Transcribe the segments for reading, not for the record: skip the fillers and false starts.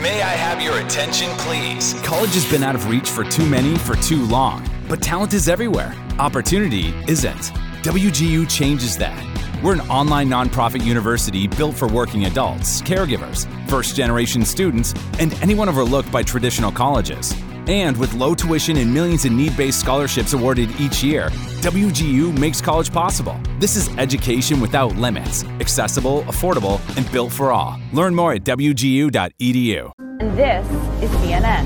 May I have your attention, please? College has been out of reach for too many for too long, but talent is everywhere. Opportunity isn't. WGU changes that. We're an online nonprofit university built for working adults, caregivers, first-generation students, and anyone overlooked by traditional colleges. And with low tuition and millions in need-based scholarships awarded each year, WGU makes college possible. This is education without limits, accessible, affordable, and built for all. Learn more at wgu.edu. And this is CNN.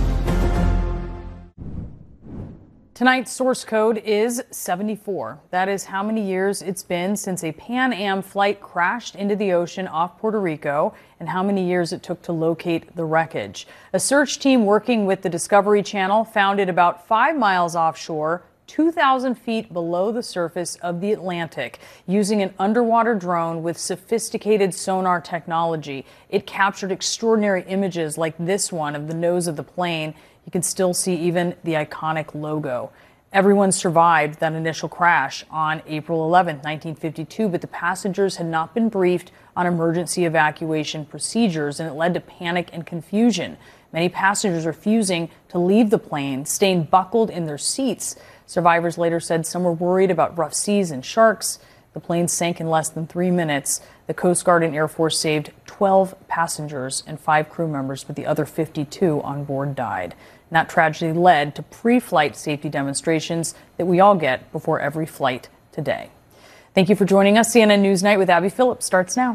Tonight's source code is 74. That is how many years it's been since a Pan Am flight crashed into the ocean off Puerto Rico and how many years it took to locate the wreckage. A search team working with the Discovery Channel found it about 5 miles offshore, 2,000 feet below the surface of the Atlantic, using an underwater drone with sophisticated sonar technology. It captured extraordinary images like this one of the nose of the plane. You can still see even the iconic logo. Everyone survived that initial crash on April 11, 1952, but the passengers had not been briefed on emergency evacuation procedures, and it led to panic and confusion. Many passengers refusing to leave the plane, staying buckled in their seats. Survivors later said some were worried about rough seas and sharks. The plane sank in less than 3 minutes. The Coast Guard and Air Force saved 12 passengers and 5 crew members, but the other 52 on board died. And that tragedy led to pre-flight safety demonstrations that we all get before every flight today. Thank you for joining us. CNN Newsnight with Abby Phillips starts now.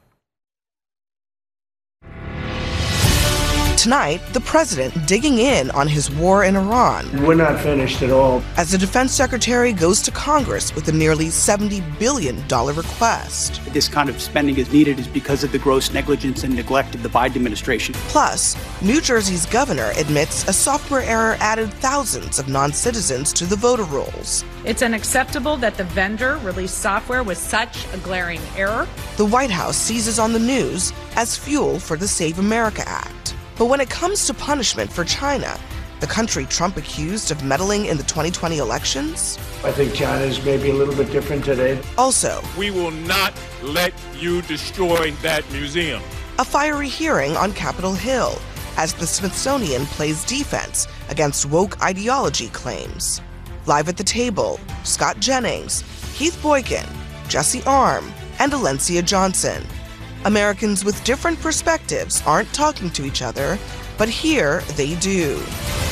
Tonight, the president digging in on his war in Iran. We're not finished at all. As the defense secretary goes to Congress with a nearly $70 billion request. This kind of spending is needed is because of the gross negligence and neglect of the Biden administration. Plus, New Jersey's governor admits a software error added thousands of non-citizens to the voter rolls. It's unacceptable that the vendor released software with such a glaring error. The White House seizes on the news as fuel for the Save America Act. But when it comes to punishment for China, the country Trump accused of meddling in the 2020 elections? I think China's maybe a little bit different today. Also, we will not let you destroy that museum. A fiery hearing on Capitol Hill as the Smithsonian plays defense against woke ideology claims. Live at the table, Scott Jennings, Keith Boykin, Jesse Arm, and Alencia Johnson. Americans with different perspectives aren't talking to each other, but here they do.